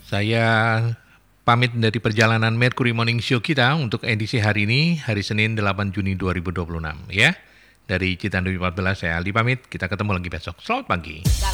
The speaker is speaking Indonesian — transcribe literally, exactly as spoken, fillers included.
Saya pamit dari perjalanan Mercury Morning Show kita untuk edisi hari ini, hari Senin delapan Juni dua ribu dua puluh enam ya. Dari Citanduy empat belas, saya Aldi pamit. Kita ketemu lagi besok. Selamat pagi.